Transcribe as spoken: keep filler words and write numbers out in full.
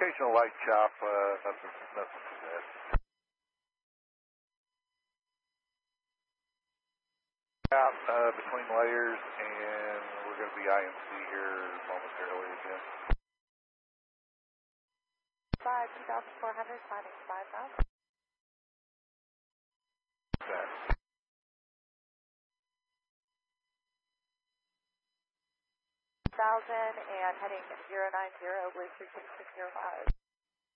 occasional light chop, uh, nothing, nothing too bad. Out uh, between layers, and we're going to be I M C here momentarily again. Five, two thousand four hundred, climbing five thousand. That. Thousand and heading zero nine zero, blue three six six zero five.